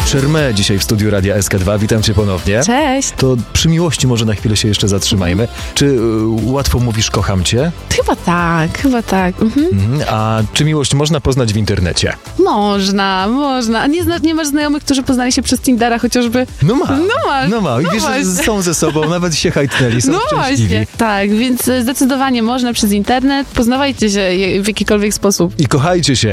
Shermé dzisiaj w studiu Radia SK2. Witam cię ponownie. Cześć. To przy miłości może na chwilę się jeszcze zatrzymajmy. Czy łatwo mówisz kocham cię? Chyba tak. A czy miłość można poznać w internecie? Można. A nie masz znajomych, którzy poznali się przez Tindera chociażby? No ma. I wiesz, właśnie. że są ze sobą, nawet się hajtnęli, są szczęśliwi. Właśnie. Tak, więc zdecydowanie można przez internet. Poznawajcie się w jakikolwiek sposób. I kochajcie się.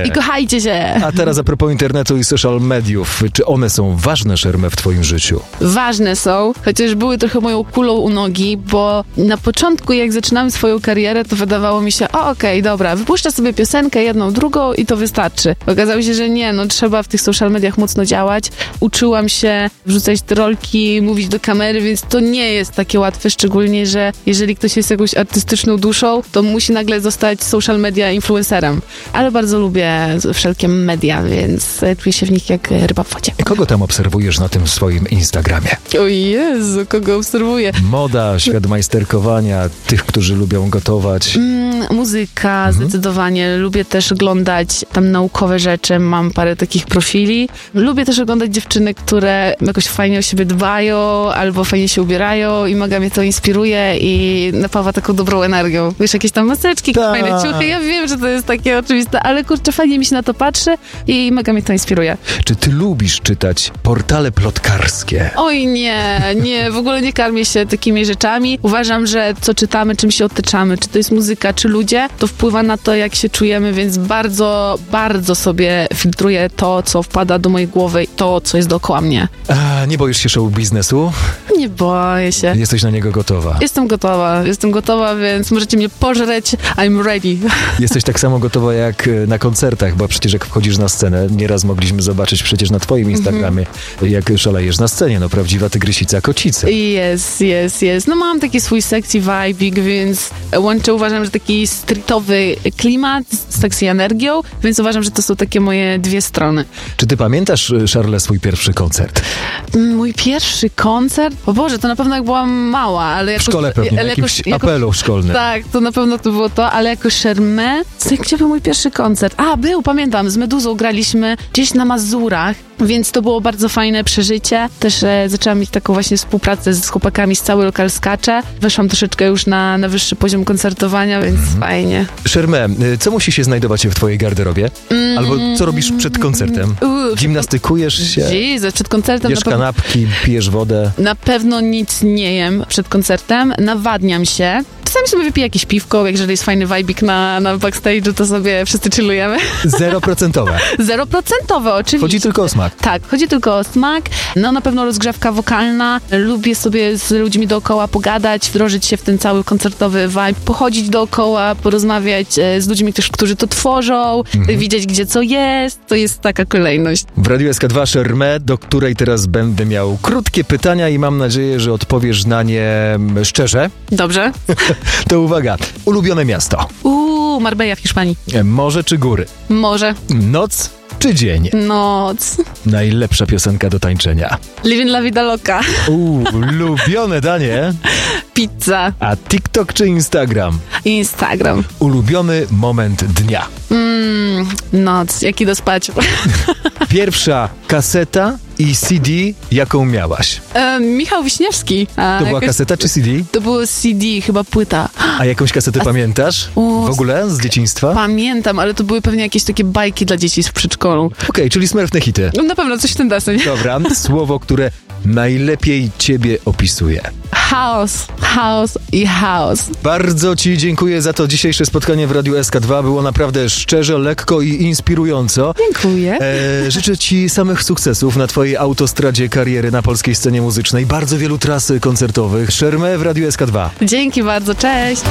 A teraz a propos internetu i social mediów. Czy one są ważne, Shermé, w twoim życiu? Ważne są, chociaż były trochę moją kulą u nogi, bo na początku, jak zaczynałem swoją karierę, to wydawało mi się, okej, dobra, wypuszczę sobie piosenkę, jedną, drugą i to wystarczy. Okazało się, że nie, trzeba w tych social mediach mocno działać. Uczyłam się wrzucać te rolki, mówić do kamery, więc to nie jest takie łatwe, szczególnie, że jeżeli ktoś jest jakąś artystyczną duszą, to musi nagle zostać social media influencerem. Ale bardzo lubię wszelkie media, więc czuję się w nich jak ryba w wodzie. Kogo tam obserwujesz na tym swoim Instagramie? O Jezu, kogo obserwuję? Moda, świat majsterkowania, tych, którzy lubią gotować. Muzyka, zdecydowanie. Lubię też oglądać tam naukowe rzeczy. Mam parę takich profili. Lubię też oglądać dziewczyny, które jakoś fajnie o siebie dbają albo fajnie się ubierają i mega mnie to inspiruje i napawa taką dobrą energią. Wiesz, jakieś tam maseczki, jakieś fajne ciuchy. Ja wiem, że to jest takie oczywiste, ale kurczę, fajnie mi się na to patrzy i mega mnie to inspiruje. Czy ty lubisz czytać portale plotkarskie? Oj nie, w ogóle nie karmię się takimi rzeczami. Uważam, że co czytamy, czym się otaczamy, czy to jest muzyka, czy ludzie, to wpływa na to, jak się czujemy, więc bardzo, bardzo sobie filtruję to, co wpada do mojej głowy i to, co jest dookoła mnie. A nie boisz się show biznesu? Nie boję się. Jesteś na niego gotowa? Jestem gotowa, więc możecie mnie pożreć. I'm ready. Jesteś tak samo gotowa jak na koncertach, bo przecież jak wchodzisz na scenę, nieraz mogliśmy zobaczyć przecież na twoim Instagramie, jak szalejesz na scenie, prawdziwa tygrysica kocica. Jest. Mam taki swój sexy vibe, więc łączę, uważam, że taki streetowy klimat z sexy energią, więc uważam, że to są takie moje dwie strony. Czy ty pamiętasz, Charlotte, swój pierwszy koncert? Mój pierwszy koncert? O Boże, to na pewno jak byłam mała, ale jakoś... W szkole pewnie, jakimś apelu szkolnym. Tak, to na pewno to było to, ale jako Shermé... Gdzie był mój pierwszy koncert? Pamiętam, z Meduzą graliśmy gdzieś na Mazurach, więc to było bardzo fajne przeżycie. Też zaczęłam mieć taką właśnie współpracę z chłopakami z Cały Lokal Skacze. Weszłam troszeczkę już na wyższy poziom koncertowania, więc fajnie. Shermé, co musi się znajdować w twojej garderobie? Albo co robisz przed koncertem? Gimnastykujesz się? Jezu, przed koncertem jesz kanapki, pijesz wodę? Na pewno nic nie jem przed koncertem. Nawadniam się. Czasami sobie wypiję jakieś piwko, jeżeli jest fajny vibe'ik na backstage'u, to sobie wszyscy chillujemy. 0%. 0% oczywiście. Chodzi tylko o smak. Tak, chodzi tylko o smak. Na pewno rozgrzewka wokalna. Lubię sobie z ludźmi dookoła pogadać, wdrożyć się w ten cały koncertowy vibe, pochodzić dookoła, porozmawiać z ludźmi też, którzy to tworzą, widzieć gdzie co jest. To jest taka kolejność. W Radiu SK2 Shermé, do której teraz będę miał krótkie pytania i mam nadzieję, że odpowiesz na nie szczerze. Dobrze. To uwaga, ulubione miasto? Marbella w Hiszpanii. Morze czy góry? Morze. Noc czy dzień? Noc. Najlepsza piosenka do tańczenia? Living la vida loca. Ulubione danie? Pizza. A TikTok czy Instagram? Instagram. Ulubiony moment dnia? Noc. Jak idę spać. Pierwsza kaseta i CD, jaką miałaś? Michał Wiśniewski. To była kaseta czy CD? To było CD, chyba płyta. A jakąś kasetę pamiętasz? W ogóle z dzieciństwa? Pamiętam, ale to były pewnie jakieś takie bajki dla dzieci w przedszkolu. Okej, czyli smurfne hity. Na pewno coś w tym deseń. Dobra, słowo, które najlepiej ciebie opisuje. Chaos i chaos. Bardzo ci dziękuję za to dzisiejsze spotkanie w Radiu SK2. Było naprawdę szczerze, lekko i inspirująco. Dziękuję. Życzę ci samych sukcesów na twojej autostradzie kariery na polskiej scenie muzycznej. Bardzo wielu tras koncertowych. Shermé w Radiu SK2. Dzięki bardzo, cześć.